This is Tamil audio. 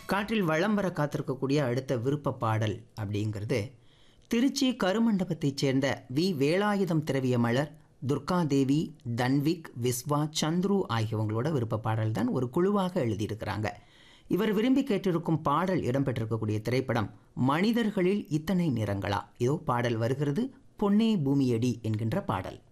காற்றில் வளம் வர காத்திருக்கக்கூடிய அடுத்த விருப்ப பாடல் அப்படிங்கிறது திருச்சி கருமண்டபத்தைச் சேர்ந்த வி வேலாயுதம் திரவிய மலர், துர்காதேவி, தன்விக், விஸ்வா, சந்துரு ஆகியவங்களோட விருப்ப பாடல் தான் ஒரு குழுவாக எழுதியிருக்கிறாங்க. இவர் விரும்பி கேட்டிருக்கும் பாடல் இடம்பெற்றிருக்கக்கூடிய திரைப்படம் மனிதர்களில் இத்தனை நிறங்களா. இதோ பாடல் வருகிறது, பொன்னே பூமியடி என்கின்ற பாடல்.